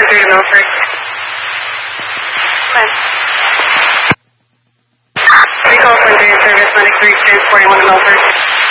123 to Milford. When? Recall for day service 93 transporting 1 to Milford.